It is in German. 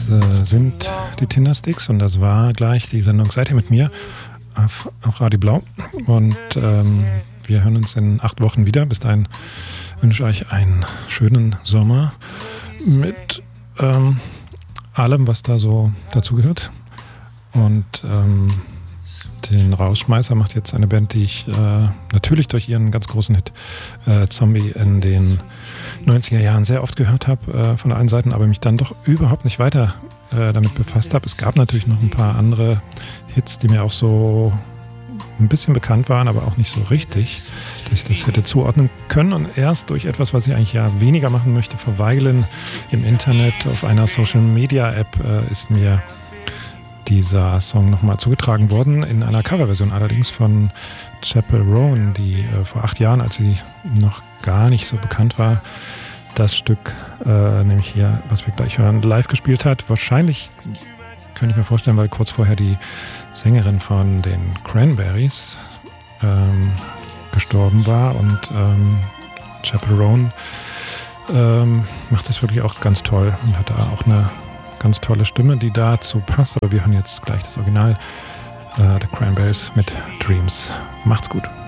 sind die Tindersticks und das war gleich die Sendung Seid ihr mit mir auf Radio Blau. Und wir hören uns in 8 Wochen wieder. Bis dahin wünsche ich euch einen schönen Sommer mit allem, was da so dazugehört. Und den Rausschmeißer macht jetzt eine Band, die ich natürlich durch ihren ganz großen Hit Zombie in den 90er Jahren sehr oft gehört habe von allen Seiten, aber mich dann doch überhaupt nicht weiter damit befasst habe. Es gab natürlich noch ein paar andere Hits, die mir auch so ein bisschen bekannt waren, aber auch nicht so richtig, dass ich das hätte zuordnen können. Und erst durch etwas, was ich eigentlich ja weniger machen möchte, verweilen im Internet auf einer Social-Media-App, ist mir dieser Song nochmal zugetragen worden, in einer Coverversion allerdings von Chappell Roan, die vor 8 Jahren, als sie noch gar nicht so bekannt war, das Stück, nämlich hier, was wir gleich hören, live gespielt hat. Wahrscheinlich könnte ich mir vorstellen, weil kurz vorher die Sängerin von den Cranberries gestorben war und Chappell Roan macht das wirklich auch ganz toll und hat da auch eine ganz tolle Stimme, die dazu passt. Aber wir hören jetzt gleich das Original The Cranberries mit Dreams. Macht's gut.